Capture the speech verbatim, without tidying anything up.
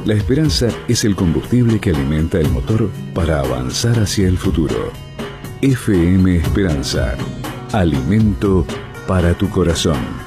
La esperanza es el combustible que alimenta el motor para avanzar hacia el futuro. F M Esperanza. Alimento para tu corazón.